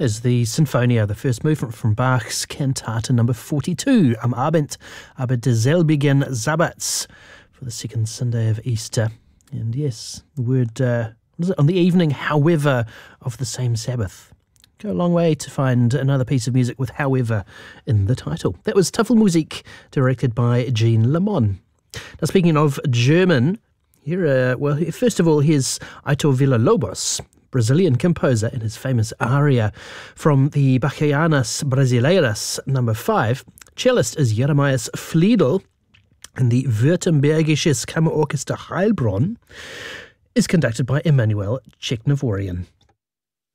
is the Sinfonia, the first movement from Bach's Cantata number 42, Am Abend, aber derselbigen Sabbats, for the second Sunday of Easter. And yes, the word, what is it, on the evening, however, of the same Sabbath. Go a long way to find another piece of music with however in the title. That was Tafelmusik, directed by Jean Lemon. Now, speaking of German, here, first of all, here's Aitor Villa-Lobos, Brazilian composer, in his famous aria from the Bachianas Brasileiras number 5. Cellist is Jeremias Fliedel, and the Württembergisches Kammerorchester Heilbronn is conducted by Emanuel Czechnovorian.